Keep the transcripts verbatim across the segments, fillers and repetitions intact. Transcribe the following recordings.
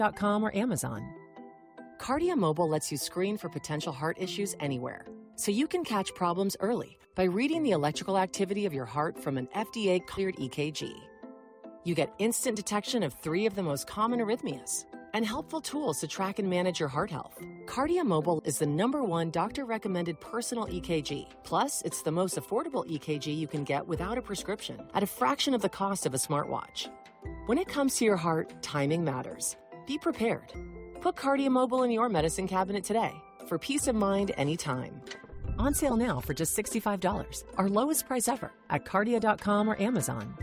dot com or Amazon. Cardia Mobile lets you screen for potential heart issues anywhere, so you can catch problems early by reading the electrical activity of your heart from an F D A-cleared E K G. You get instant detection of three of the most common arrhythmias and helpful tools to track and manage your heart health. Cardia Mobile is the number one doctor-recommended personal E K G. Plus, it's the most affordable E K G you can get without a prescription at a fraction of the cost of a smartwatch. When it comes to your heart, timing matters. Be prepared. Put Cardia Mobile in your medicine cabinet today for peace of mind anytime. On sale now for just sixty-five dollars, our lowest price ever at cardia dot com or Amazon.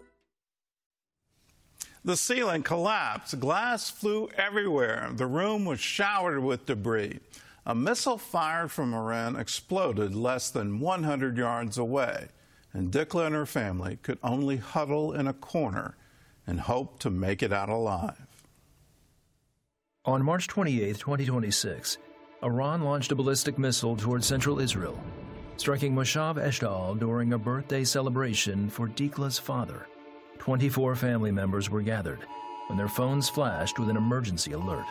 The ceiling collapsed. Glass flew everywhere. The room was showered with debris. A missile fired from Iran exploded less than one hundred yards away, and Dikla and her family could only huddle in a corner and hope to make it out alive. On March twenty-eighth, twenty twenty-six, Iran launched a ballistic missile toward central Israel, striking Moshav Eshtaol during a birthday celebration for Dikla's father. twenty-four family members were gathered when their phones flashed with an emergency alert.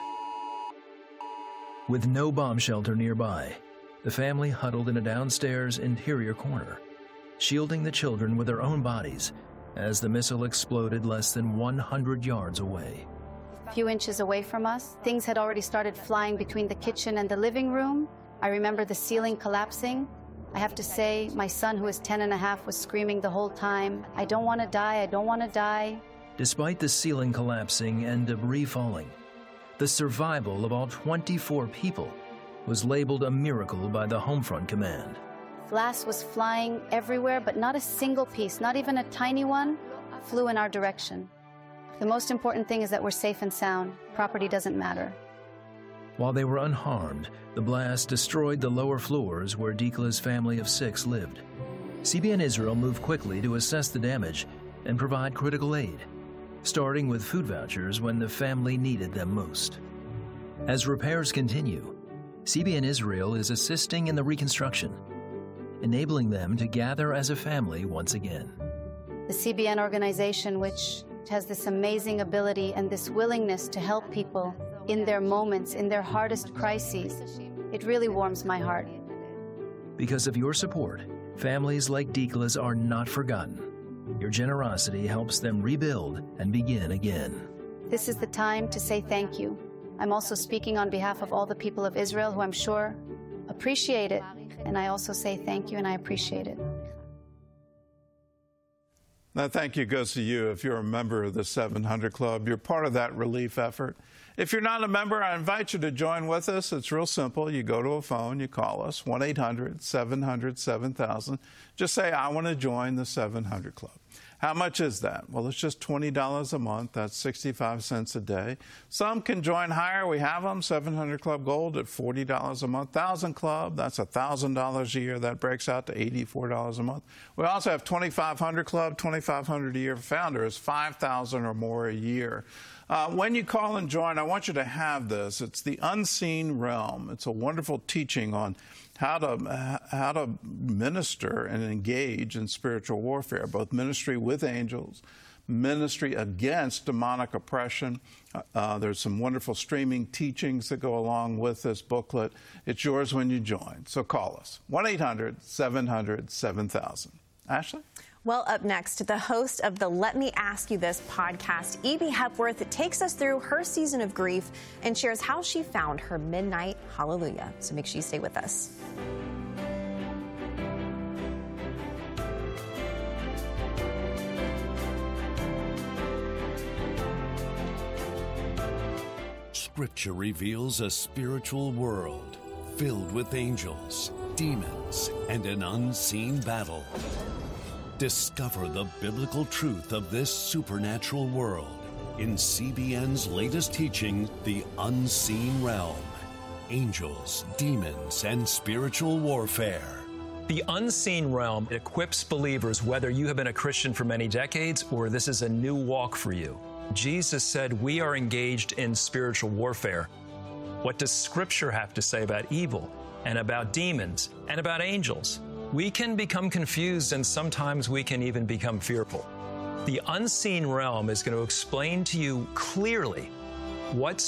With no bomb shelter nearby, the family huddled in a downstairs interior corner, shielding the children with their own bodies as the missile exploded less than one hundred yards away. A few inches away from us, things had already started flying between the kitchen and the living room. I remember the ceiling collapsing. I have to say, my son, who is ten and a half, was screaming the whole time, "I don't want to die, I don't want to die." Despite the ceiling collapsing and debris falling, the survival of all twenty-four people was labeled a miracle by the Homefront Command. Glass was flying everywhere, but not a single piece, not even a tiny one, flew in our direction. The most important thing is that we're safe and sound. Property doesn't matter. While they were unharmed, the blast destroyed the lower floors where Dikla's family of six lived. C B N Israel moved quickly to assess the damage and provide critical aid, starting with food vouchers when the family needed them most. As repairs continue, C B N Israel is assisting in the reconstruction, enabling them to gather as a family once again. The C B N organization, which has this amazing ability and this willingness to help people in their moments, in their hardest crises, it really warms my heart. Because of your support, families like Dikla's are not forgotten. Your generosity helps them rebuild and begin again. This is the time to say thank you. I'm also speaking on behalf of all the people of Israel who I'm sure appreciate it. And I also say thank you and I appreciate it. That thank you goes to you if you're a member of the seven hundred Club. You're part of that relief effort. If you're not a member, I invite you to join with us. It's real simple. You go to a phone, you call us, one eight hundred, seven hundred, seven thousand. Just say, I want to join the seven hundred Club. How much is that? Well, it's just twenty dollars a month. That's sixty-five cents a day. Some can join higher. We have them. seven hundred Club Gold at forty dollars a month. one thousand Club, that's one thousand dollars a year. That breaks out to eighty-four dollars a month. We also have twenty-five hundred Club, twenty-five hundred dollars a year. Founder is five thousand dollars or more a year. Uh, when you call and join, I want you to have this. It's the Unseen Realm. It's a wonderful teaching on how to how to minister and engage in spiritual warfare, both ministry with angels, ministry against demonic oppression. Uh, there's some wonderful streaming teachings that go along with this booklet. It's yours when you join. So call us, one eight hundred, seven hundred, seven thousand. Ashley? Well, up next, the host of the Let Me Ask You This podcast, E B Hepworth, takes us through her season of grief and shares how she found her midnight hallelujah. So make sure you stay with us. Scripture reveals a spiritual world filled with angels, demons, and an unseen battle. Discover the biblical truth of this supernatural world in C B N's latest teaching, The Unseen Realm, Angels, Demons, and Spiritual Warfare. The Unseen Realm equips believers whether you have been a Christian for many decades or this is a new walk for you. Jesus said we are engaged in spiritual warfare. What does Scripture have to say about evil and about demons and about angels? We can become confused and sometimes we can even become fearful. The Unseen Realm is going to explain to you clearly What